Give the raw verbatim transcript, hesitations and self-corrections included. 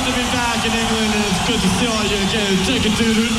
to be back in England, and it's good to see all you again. Take it, dude.